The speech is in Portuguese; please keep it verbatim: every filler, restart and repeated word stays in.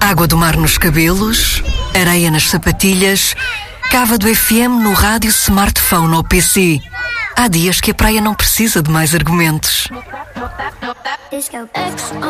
Água do mar nos cabelos, areia nas sapatilhas, cava do F M no rádio, smartphone ou P C. Há dias que a praia não precisa de mais argumentos.